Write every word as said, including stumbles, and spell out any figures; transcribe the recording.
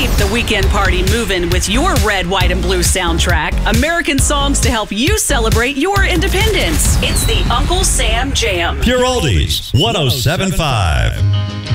Keep the weekend party moving with your red, white, and blue soundtrack. American songs to help you celebrate your independence. It's the Uncle Sam Jam. Pure Oldies, one oh seven point five.